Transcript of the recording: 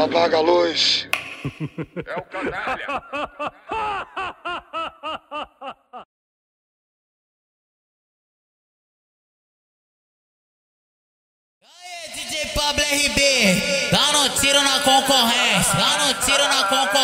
Apaga a luz. É o canalha. DJ Pablo RB, dá no tiro na concorrência, dá no tiro na concorrência.